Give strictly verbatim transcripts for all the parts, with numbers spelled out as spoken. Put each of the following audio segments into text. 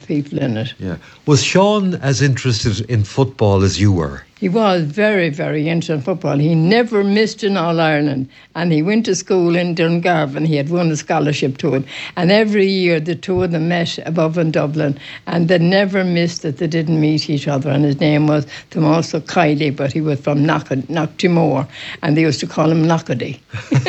people in it. Yeah. Was Sean as interested in football as you were? He was very, very into football. He never missed an All-Ireland. And he went to school in Dungarvan. He had won a scholarship to it. And every year the two of them met above in Dublin. And they never missed that they didn't meet each other. And his name was Tommaso Kiley, but he was from Knocktimore. And they used to call him Knockady.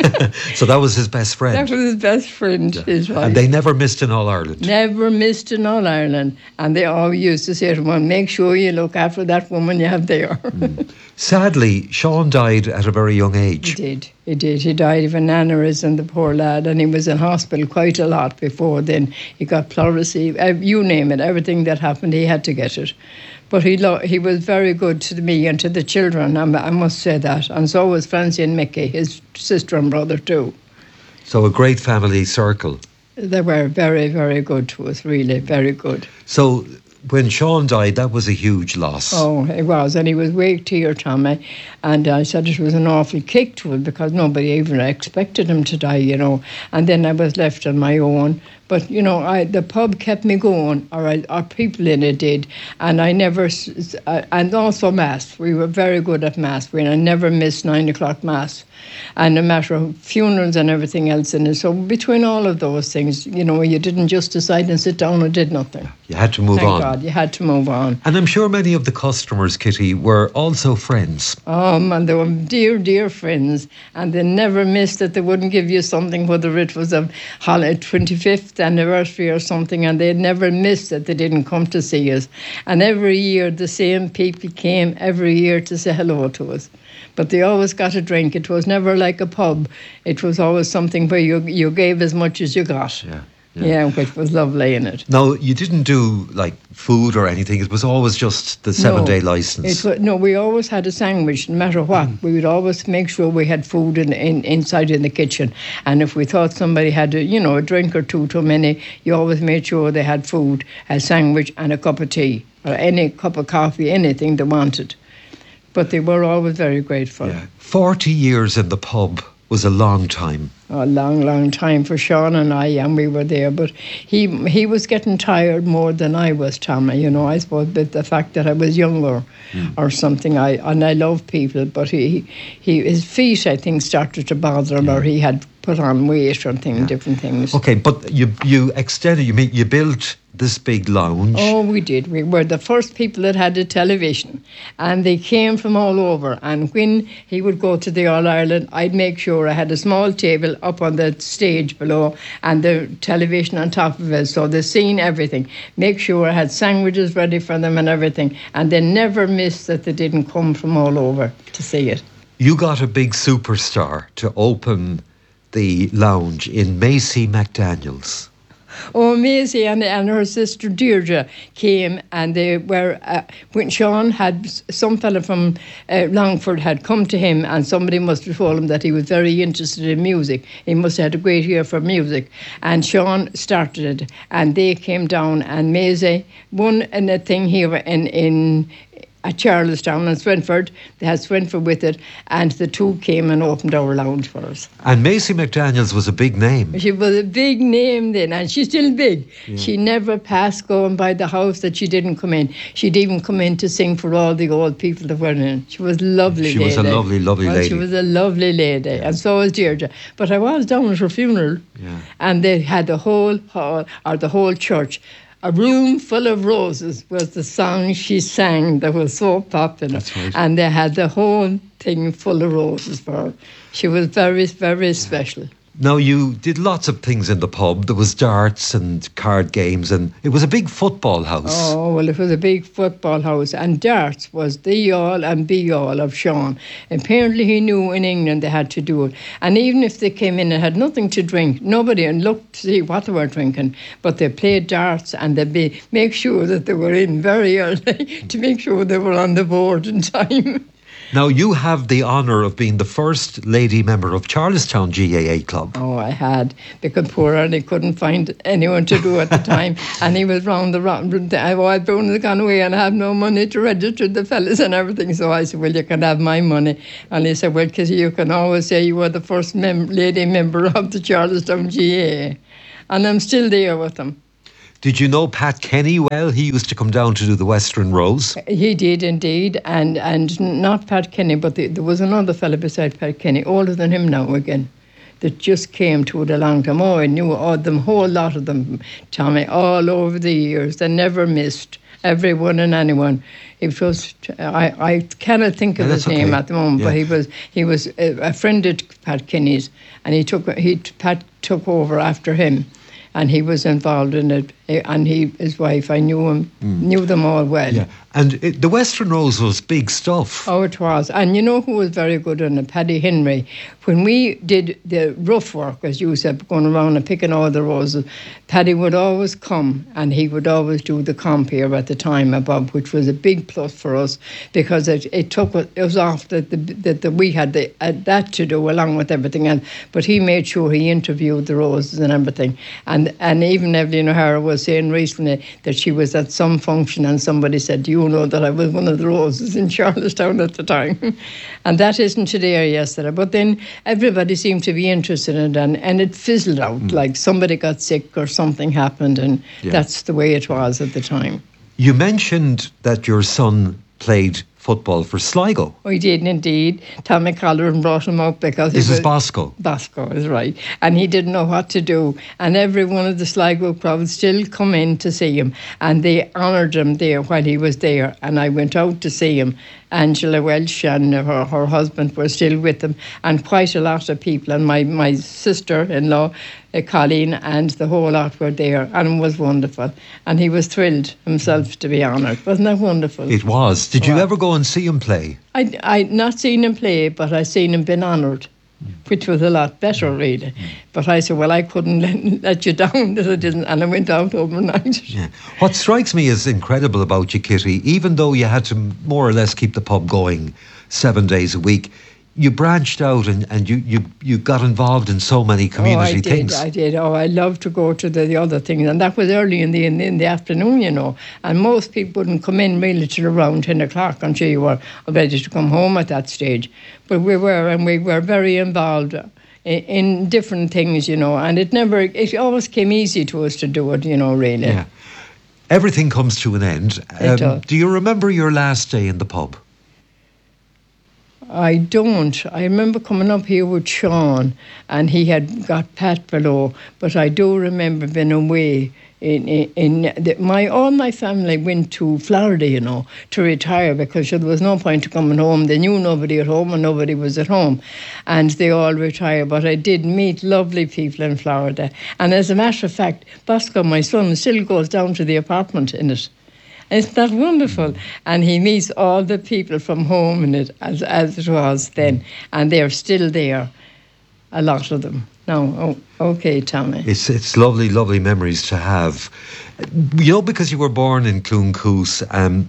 So that was his best friend? That was his best friend, yeah. His wife. And they never missed an All-Ireland? Never missed an All-Ireland. And they always used to say to him, make sure you look after that woman you have there. Mm. Sadly, Sean died at a very young age. He did, he did. He died of an aneurysm, the poor lad, and he was in hospital quite a lot before then. He got pleurisy, you name it, everything that happened, he had to get it. But he lo- he was very good to me and to the children, I must say that. And so was Francie and Mickey, his sister and brother too. So a great family circle. They were very, very good to us, really, very good. So when Sean died, that was a huge loss. Oh, it was. And he was waked here, Tommy. And I said it was an awful kick to him because nobody even expected him to die, you know. And then I was left on my own. But, you know, I, the pub kept me going, or I, our people in it did. And I never, and also Mass. We were very good at Mass. We I never missed nine o'clock Mass. And no matter funerals and everything else in it. So between all of those things, you know, you didn't just decide and sit down and did nothing. You had to move Thank on. God, you had to move on. And I'm sure many of the customers, Kitty, were also friends. Oh, man, they were dear, dear friends. And they never missed that they wouldn't give you something, whether it was a holiday, twenty-fifth anniversary or something, and they never missed that they didn't come to see us. And every year, the same people came every year to say hello to us. But they always got a drink. It was never like a pub. It was always something where you you gave as much as you got. Yeah, yeah. Yeah, which was lovely in it. Now, you didn't do, like, food or anything. It was always just the seven-day no, licence. It was, no, we always had a sandwich, no matter what. Mm. We would always make sure we had food in, in inside in the kitchen. And if we thought somebody had, a, you know, a drink or two too many, you always made sure they had food, a sandwich and a cup of tea, or any cup of coffee, anything they wanted. But they were always very grateful. Yeah. Forty years in the pub was a long time. A long, long time for Sean and I, and we were there. But he he was getting tired more than I was, Tommy. You know, I suppose with the fact that I was younger mm. or something. I and I love people, but he he his feet, I think, started to bother him, yeah. or he had put on weight or thing, yeah. different things. Okay, but you you extended. You mean you built this big lounge? Oh, we did. We were the first people that had a television, and they came from all over. And when he would go to the All-Ireland, I'd make sure I had a small table up on the stage below and the television on top of it, so they seen everything. Make sure I had sandwiches ready for them and everything, and they never missed that they didn't come from all over to see it. You got a big superstar to open the lounge in Macy McDaniels. Oh, Maisie and, and her sister Deirdre came, and they were, uh, when Sean had, some fella from uh, Longford had come to him, and somebody must have told him that he was very interested in music. He must have had a great ear for music. And Sean started it, and they came down, and Maisie won in a thing here in, in at Charlestown and Swinford. They had Swinford with it, and the two came and opened our lounge for us. And Macy McDaniels was a big name. She was a big name then, and she's still big. Yeah. She never passed going by the house that she didn't come in. She'd even come in to sing for all the old people that were in. She was a lovely she lady. She was a lovely, lovely well, lady. She was a lovely lady, yeah. And so was Deirdre. But I was down at her funeral, yeah. and they had the whole hall, or the whole church. A Room Full of Roses was the song she sang that was so popular. That's right. And they had the whole thing full of roses for her. She was very, very yeah. special. Now, you did lots of things in the pub. There was darts and card games, and it was a big football house. Oh, well, it was a big football house, and darts was the all and be all of Sean. Apparently he knew in England they had to do it. And even if they came in and had nothing to drink, nobody and looked to see what they were drinking, but they played darts, and they'd be, make sure that they were in very early to make sure they were on the board in time. Now, you have the honour of being the first lady member of Charlestown G A A Club. Oh, I had, because poor Ernie couldn't find anyone to do at the time, and he was round the round. While Bruno had gone away, and I have no money to register the fellas and everything. So I said, well, you can have my money. And he said, well, because you can always say you were the first mem- lady member of the Charlestown G A A. And I'm still there with them. Did you know Pat Kenny well? He used to come down to do the Western Rose. He did indeed, and and not Pat Kenny, but the, there was another fella beside Pat Kenny, older than him now again, that just came to it a long time. Oh, I knew all them, whole lot of them, Tommy, all over the years. They never missed, everyone and anyone. It was, I, I cannot think of Yeah, his that's name okay. at the moment, Yeah. but he was he was a, a friend of Pat Kenny's, and he took he Pat took over after him, and he was involved in it. And he, his wife, I knew him, knew them all well. Yeah, and it, the Western Rose was big stuff. Oh, it was. And you know who was very good on it? Paddy Henry. When we did the rough work, as you said, going around and picking all the roses, Paddy would always come, and he would always do the comp here at the time above, which was a big plus for us, because it, it took it was off that the, that the, we had the, uh, that to do along with everything else. But he made sure he interviewed the roses and everything. And and even Evelyn O'Hara was saying recently that she was at some function and somebody said, "Do you know that I was one of the roses in Charlestown at the time?" And that isn't there yesterday. But then everybody seemed to be interested in it, and, and it fizzled out, mm. like somebody got sick or something happened, and yeah. that's the way it was at the time. You mentioned that your son played football for Sligo. We did indeed. Tommy Colleran brought him up because this he is was, Bosco. Bosco is right, and he didn't know what to do. And every one of the Sligo crowds still come in to see him, and they honoured him there while he was there. And I went out to see him. Angela Welsh and her, her husband were still with him, and quite a lot of people. And my, my sister-in-law, uh, Colleen, and the whole lot were there, and it was wonderful. And he was thrilled himself to be honoured. Wasn't that wonderful? It was. Did you wow. ever go and see him play? I I not seen him play, but I seen him been honoured, which was a lot better, really. But I said, well, I couldn't let, let you down that I didn't, and I went out overnight. Yeah. What strikes me as incredible about you, Kitty, even though you had to more or less keep the pub going seven days a week, you branched out and, and you, you, you got involved in so many community oh, I things. Did, I did. Oh, I loved to go to the, the other things, and that was early in the in the, in the afternoon, you know. And most people wouldn't come in really till around ten o'clock until you were ready to come home at that stage. But we were, and we were very involved in, in different things, you know. And it never, it always came easy to us to do it, you know, really. Yeah. Everything comes to an end. It does. Do you remember your last day in the pub? I don't. I remember coming up here with Sean, and he had got Pat below, but I do remember being away. In, in, in the, my all my family went to Florida, you know, to retire, because there was no point coming home. They knew nobody at home and nobody was at home, and they all retired. But I did meet lovely people in Florida, and as a matter of fact, Bosco, my son, still goes down to the apartment in it. Isn't that wonderful? And he meets all the people from home in it, as as it was then, and they're still there, a lot of them. No, oh, okay, Tommy. It's it's lovely, lovely memories to have. You know, because you were born in Cloncoose, um,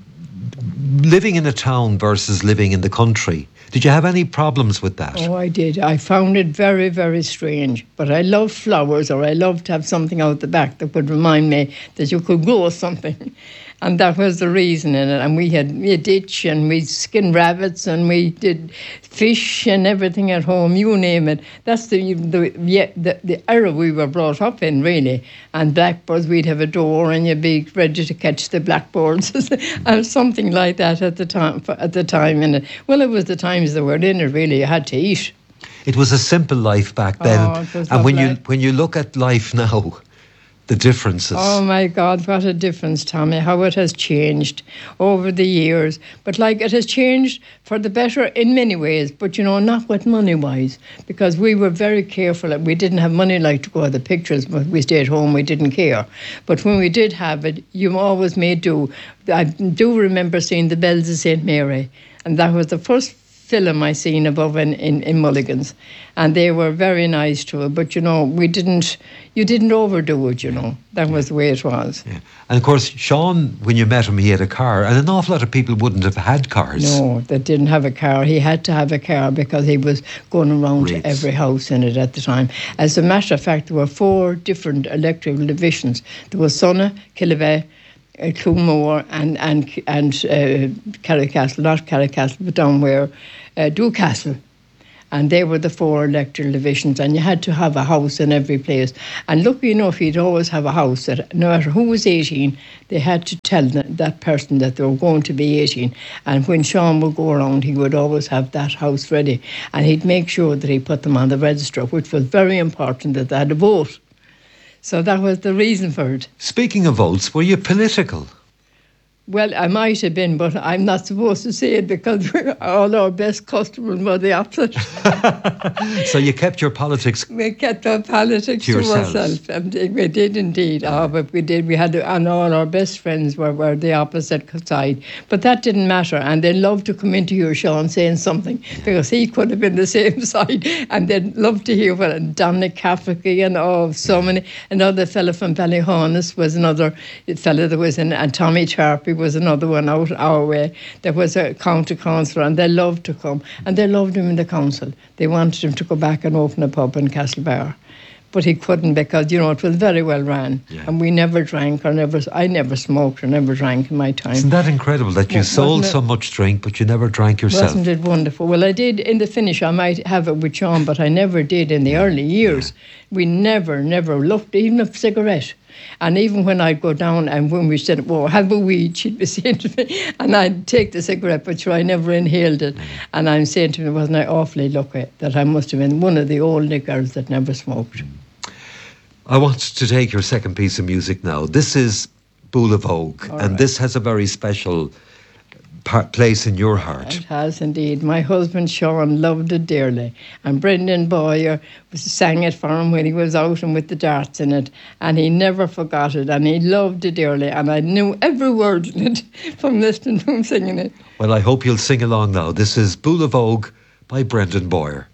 living in a town versus living in the country, did you have any problems with that? Oh, I did. I found it very, very strange. But I love flowers, or I love to have something out the back that would remind me that you could grow something. And that was the reason in it. And we had a ditch, and we skinned rabbits, and we did fish and everything at home, you name it. That's the the, yeah, the the era we were brought up in, really. And blackbirds, we'd have a door, and you'd be ready to catch the blackbirds, and something like that at the time. At the time, in it. Well, it was the times that were in it. Really, you had to eat. It was a simple life back then, oh, it was and when you lovely. when you look at life now, the differences. Oh my God, what a difference, Tommy, how it has changed over the years. But like, it has changed for the better in many ways, but you know, not with money-wise, because we were very careful. We didn't have money like to go to the pictures, but we stayed home, we didn't care. But when we did have it, you always made do. I do remember seeing The Bells of Saint Mary, and that was the first film I seen above in, in, in Mulligan's, and they were very nice to it, but you know, we didn't, you didn't overdo it, you know, that was the way it was. Yeah. And of course, Sean, when you met him, he had a car, and an awful lot of people wouldn't have had cars. No, they didn't have a car. He had to have a car because he was going around Rates. to every house in it at the time. As a matter of fact, there were four different electrical divisions. There was Sonna, Killivay, uh, Clonmore, and and and uh, Carricastle, not Carricastle, but down where uh, Dewcastle. and they were the four electoral divisions, and you had to have a house in every place. And lucky enough, you'd always have a house that no matter who was eighteen, they had to tell that, that person that they were going to be eighteen. And when Sean would go around, he would always have that house ready, and he'd make sure that he put them on the register, which was very important that they had a vote. So that was the reason for it. Speaking of votes, were you political? Well, I might have been, but I'm not supposed to say it because all our best customers were the opposite. So you kept your politics We kept our politics to to, yourselves. ourselves. And we did indeed. Oh, but we did. We had, and all our best friends were, were the opposite side. But that didn't matter. And they loved to come into your Sean saying something because he could have been the same side. And they'd love to hear what Dominic Cafferty and oh, so many. Another fellow from Ballyhonus was another fellow that was in, and Tommy Charpy was another one out our way. There was a county councillor, and they loved to come, and they loved him in the council. They wanted him to go back and open a pub in Castlebar, but he couldn't because, you know, it was very well ran, Yeah. and we never drank or never. I never smoked or never drank in my time. Isn't that incredible that you Wa- sold wasn't it- so much drink but you never drank yourself? Wasn't it wonderful? Well, I did in the finish. I might have it with Sean, but I never did in the early years. We never, never looked even a cigarette. And even when I'd go down and when we said, well, have a weed, she'd be saying to me, and I'd take the cigarette, but sure, I never inhaled it. And I'm saying to me, wasn't I awfully lucky that I must have been one of the only girls that never smoked. I want to take your second piece of music now. This is Bula Vogue, All and right. this has a very special part, place in your heart. It has indeed. My husband Sean loved it dearly, and Brendan Boyer was, sang it for him when he was out and with the darts in it, and he never forgot it, and he loved it dearly, and I knew every word in it from listening to him singing it. Well, I hope you'll sing along now. This is Bula Vogue by Brendan Boyer.